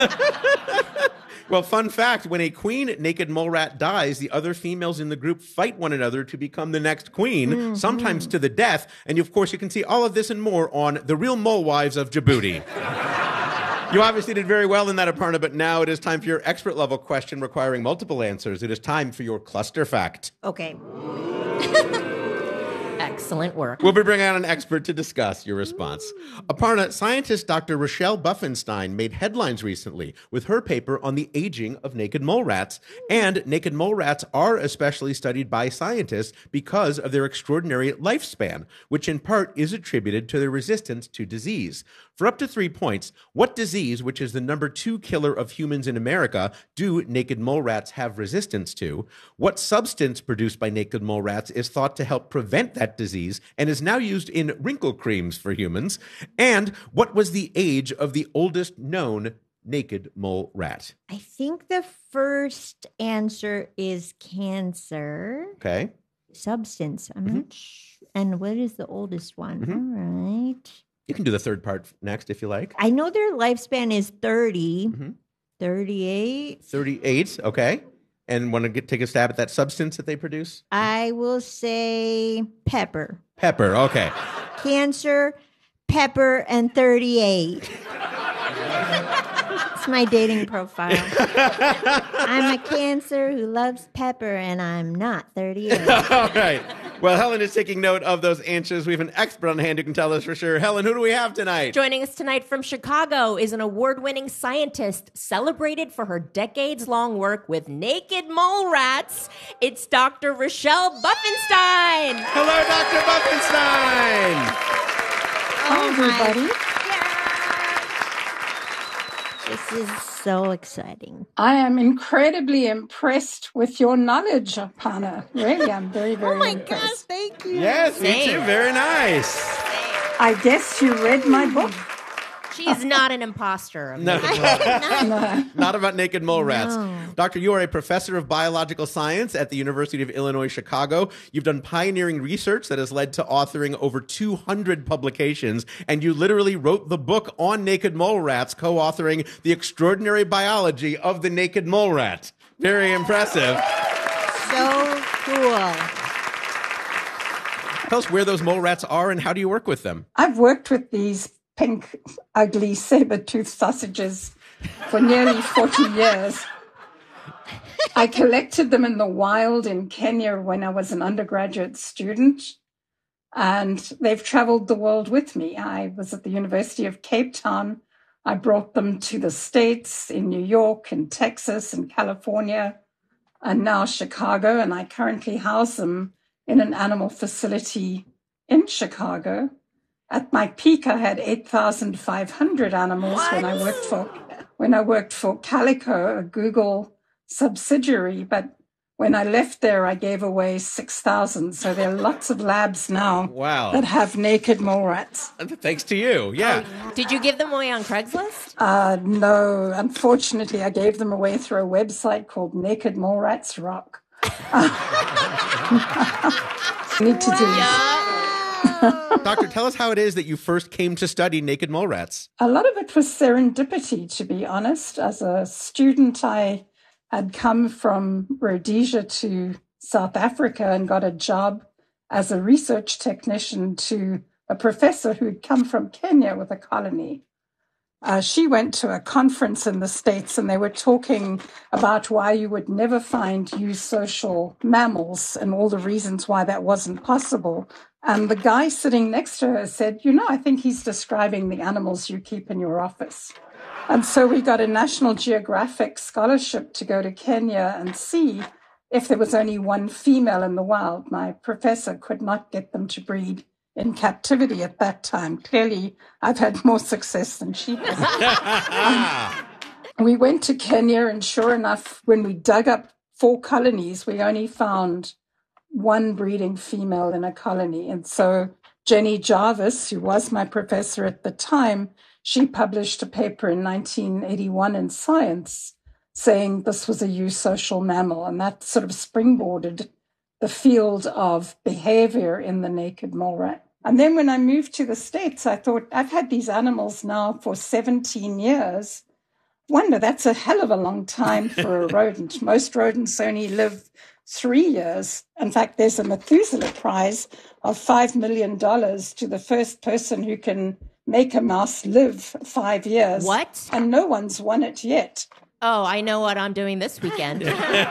Well, fun fact, when a queen naked mole rat dies, the other females in the group fight one another to become the next queen, sometimes to the death. And of course, you can see all of this and more on The Real Mole Wives of Djibouti. You obviously did very well in that, Aparna, but now it is time for your expert level question requiring multiple answers. It is time for your cluster fact. Okay. Excellent work. We'll be bringing out an expert to discuss your response. Aparna, scientist Dr. Rochelle Buffenstein made headlines recently with her paper on the aging of naked mole rats. And naked mole rats are especially studied by scientists because of their extraordinary lifespan, which in part is attributed to their resistance to disease. For up to 3 points, what disease, which is the number 2 killer of humans in America, do naked mole rats have resistance to? What substance produced by naked mole rats is thought to help prevent that disease and is now used in wrinkle creams for humans? And what was the age of the oldest known naked mole rat? I think the first answer is cancer. Okay. Substance. I'm not sure. And what is the oldest one? All right. You can do the third part next if you like. I know their lifespan is 30, 38. 38, okay. And want to take a stab at that substance that they produce? I will say pepper. Pepper, okay. Cancer, pepper, and 38. It's my dating profile. I'm a Cancer who loves pepper, and I'm not 38. All right. Well, Helen is taking note of those answers. We have an expert on hand who can tell us for sure. Helen, who do we have tonight? Joining us tonight from Chicago is an award-winning scientist celebrated for her decades-long work with naked mole rats. It's Dr. Rochelle Buffenstein. Hello, Dr. Buffenstein. Hi, everybody. This is so exciting. I am incredibly impressed with your knowledge, Aparna. Really, I'm very, very impressed. Gosh, thank you. Yes, me too. Very nice. I guess you read my book. She's not an imposter. No. Not about naked mole rats. No. Doctor, you are a professor of biological science at the University of Illinois, Chicago. You've done pioneering research that has led to authoring over 200 publications, and you literally wrote the book on naked mole rats, co-authoring The Extraordinary Biology of the Naked Mole Rat. Very impressive. So cool. Tell us where those mole rats are and how do you work with them? I've worked with these pink, ugly saber-toothed sausages for nearly 40 years. I collected them in the wild in Kenya when I was an undergraduate student, and they've traveled the world with me. I was at the University of Cape Town. I brought them to the States, in New York, in Texas, in California, and now Chicago, and I currently house them in an animal facility in Chicago. At my peak, I had 8,500 animals when I worked for Calico, a Google subsidiary. But when I left there, I gave away 6,000. So there are lots of labs now that have naked mole rats. Thanks to you, yeah. Did you give them away on Craigslist? No, unfortunately, I gave them away through a website called Naked Mole Rats Rock. Need to do this. Doctor, tell us how it is that you first came to study naked mole rats. A lot of it was serendipity, to be honest. As a student, I had come from Rhodesia to South Africa and got a job as a research technician to a professor who had come from Kenya with a colony. She went to a conference in the States and they were talking about why you would never find eusocial mammals and all the reasons why that wasn't possible. And the guy sitting next to her said, I think he's describing the animals you keep in your office. And so we got a National Geographic scholarship to go to Kenya and see if there was only one female in the wild. My professor could not get them to breed in captivity at that time. Clearly, I've had more success than she has. We went to Kenya, and sure enough, when we dug up 4 colonies, we only found one breeding female in a colony. And so Jenny Jarvis, who was my professor at the time, she published a paper in 1981 in Science saying this was a eusocial mammal, and that sort of springboarded the field of behavior in the naked mole rat. And then when I moved to the States, I thought, I've had these animals now for 17 years. wonder, that's a hell of a long time for a rodent. Most rodents only live 3 years. In fact, there's a Methuselah Prize of $5 million to the first person who can make a mouse live 5 years. What? And no one's won it yet. Oh, I know what I'm doing this weekend.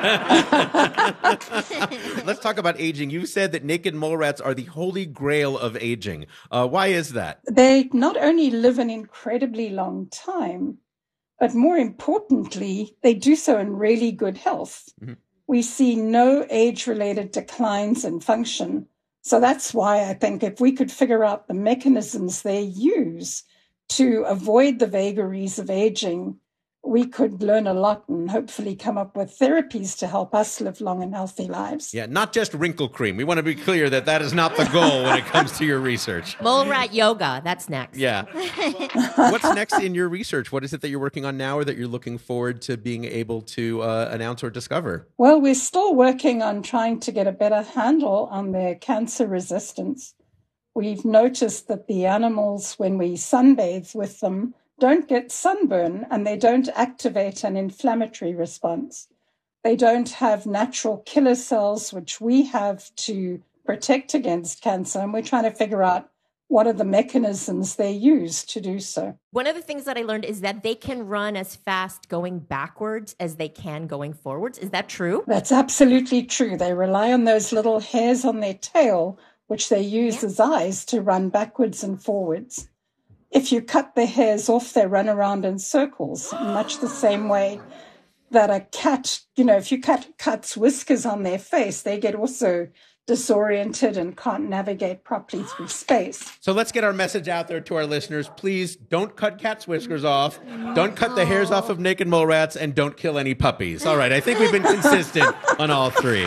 Let's talk about aging. You said that naked mole rats are the holy grail of aging. Why is that? They not only live an incredibly long time, but more importantly, they do so in really good health. Mm-hmm. We see no age-related declines in function. So that's why I think if we could figure out the mechanisms they use to avoid the vagaries of aging, we could learn a lot and hopefully come up with therapies to help us live long and healthy lives. Yeah, not just wrinkle cream. We want to be clear that that is not the goal when it comes to your research. Mole rat yoga, that's next. Yeah. What's next in your research? What is it that you're working on now or that you're looking forward to being able to announce or discover? Well, we're still working on trying to get a better handle on their cancer resistance. We've noticed that the animals, when we sunbathe with them, don't get sunburn and they don't activate an inflammatory response. They don't have natural killer cells, which we have to protect against cancer. And we're trying to figure out what are the mechanisms they use to do so. One of the things that I learned is that they can run as fast going backwards as they can going forwards. Is that true? That's absolutely true. They rely on those little hairs on their tail, which they use as eyes to run backwards and forwards. If you cut the hairs off, they run around in circles, much the same way that a cat, if you cut cat's whiskers on their face, they get also disoriented and can't navigate properly through space. So let's get our message out there to our listeners. Please don't cut cat's whiskers off. Don't cut the hairs off of naked mole rats, and don't kill any puppies. All right, I think we've been consistent on all three.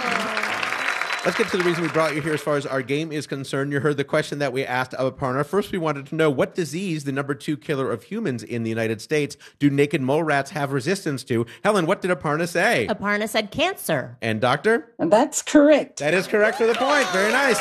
Let's get to the reason we brought you here as far as our game is concerned. You heard the question that we asked of Aparna. First, we wanted to know what disease, the number 2 killer of humans in the United States, do naked mole rats have resistance to? Helen, what did Aparna say? Aparna said cancer. And doctor? And that's correct. That is correct for the point. Very nice.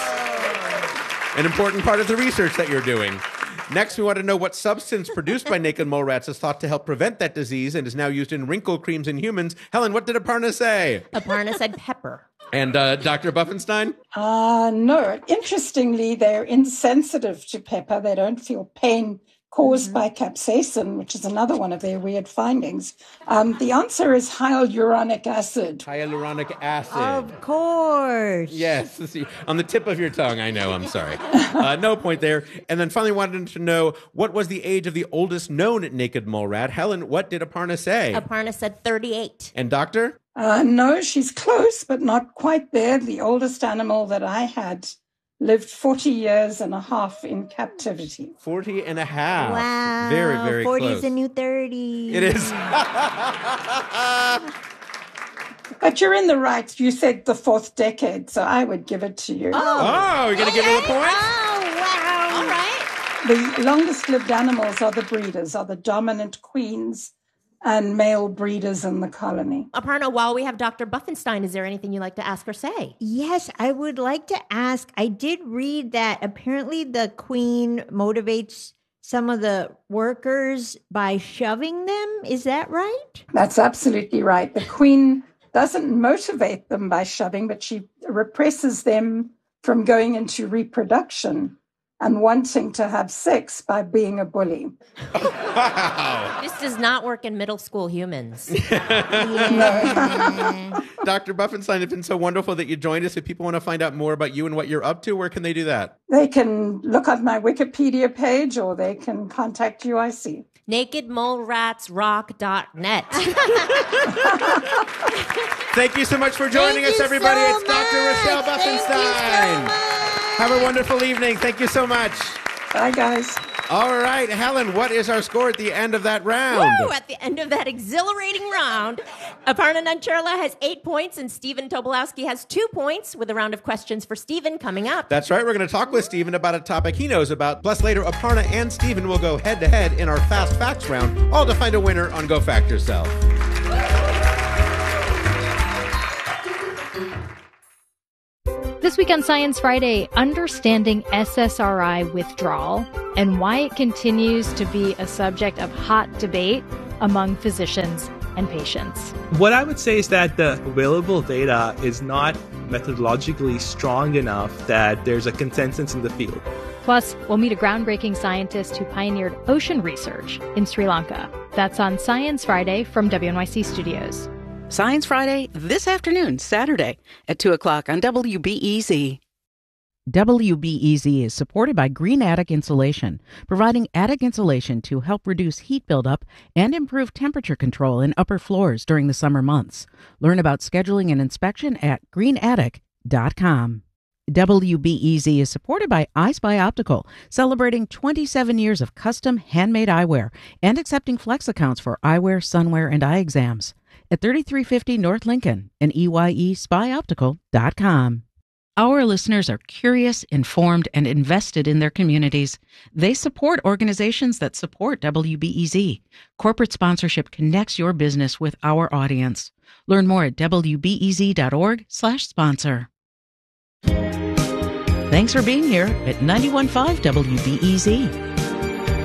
An important part of the research that you're doing. Next, we want to know what substance produced by naked mole rats is thought to help prevent that disease and is now used in wrinkle creams in humans. Helen, what did Aparna say? Aparna said pepper. And Dr. Buffenstein? No. Interestingly, they're insensitive to pepper. They don't feel pain caused by capsaicin, which is another one of their weird findings. The answer is hyaluronic acid. Hyaluronic acid. Of course. Yes. On the tip of your tongue, I know. I'm sorry. No point there. And then finally wanted to know, what was the age of the oldest known naked mole rat? Helen, what did Aparna say? Aparna said 38. And doctor? No, she's close, but not quite there. The oldest animal that I had lived 40 years and a half in captivity. 40 and a half. Wow. Very, very 40 close. is a new 30. It is. But you're in the right. You said the 4th decade, so I would give it to you. Oh, you're going to give her the point? Oh, wow. All right. The longest lived animals are the breeders, are the dominant queens and male breeders in the colony. Aparna, while we have Dr. Buffenstein, is there anything you'd like to ask or say? Yes, I would like to ask. I did read that apparently the queen motivates some of the workers by shoving them. Is that right? That's absolutely right. The queen doesn't motivate them by shoving, but she represses them from going into reproduction and wanting to have sex by being a bully. Wow. This does not work in middle school humans. Dr. Buffenstein, it's been so wonderful that you joined us. If people want to find out more about you and what you're up to, where can they do that? They can look at my Wikipedia page or they can contact UIC. NakedMoleRatsRock.net. Thank you so much for joining us, everybody. It's Dr. Rochelle Buffenstein. Have a wonderful evening. Thank you so much. Bye, guys. All right, Helen, what is our score at the end of that round? Woo! At the end of that exhilarating round, Aparna Nancherla has 8 points and Stephen Tobolowsky has 2 points, with a round of questions for Stephen coming up. That's right. We're going to talk with Stephen about a topic he knows about. Plus, later, Aparna and Stephen will go head-to-head in our Fast Facts round, all to find a winner on Go Fact Yourself. This week on Science Friday, understanding SSRI withdrawal and why it continues to be a subject of hot debate among physicians and patients. What I would say is that the available data is not methodologically strong enough that there's a consensus in the field. Plus, we'll meet a groundbreaking scientist who pioneered ocean research in Sri Lanka. That's on Science Friday from WNYC Studios. Science Friday this afternoon, Saturday, at 2 o'clock on WBEZ. WBEZ is supported by Green Attic Insulation, providing attic insulation to help reduce heat buildup and improve temperature control in upper floors during the summer months. Learn about scheduling an inspection at greenattic.com. WBEZ is supported by iSpy Optical, celebrating 27 years of custom handmade eyewear and accepting flex accounts for eyewear, sunwear, and eye exams. At 3350 North Lincoln and EYESpyOptical.com. Our listeners are curious, informed, and invested in their communities. They support organizations that support WBEZ. Corporate sponsorship connects your business with our audience. Learn more at wbez.org/sponsor. Thanks for being here at 91.5 WBEZ.